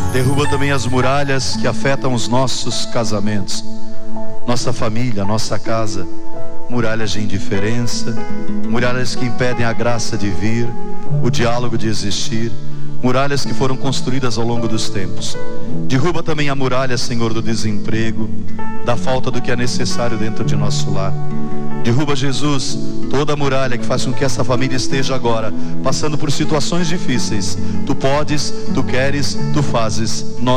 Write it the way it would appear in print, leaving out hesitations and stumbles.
Derruba também as muralhas que afetam os nossos casamentos, nossa família, nossa casa. Muralhas de indiferença, muralhas que impedem a graça de vir, o diálogo de existir, muralhas que foram construídas ao longo dos tempos. Derruba também a muralha, Senhor, do desemprego, da falta do que é necessário dentro de nosso lar. Derruba, Jesus, toda a muralha que faz com que essa família esteja agora passando por situações difíceis. Tu podes, tu queres, tu fazes.